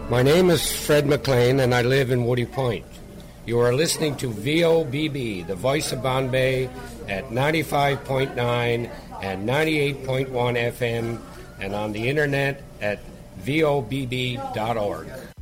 My name is Fred McLean, and I live in Woody Point. You are listening to VOBB, the voice of Bombay, at 95.9 and 98.1 FM, and on the internet at vobb.org.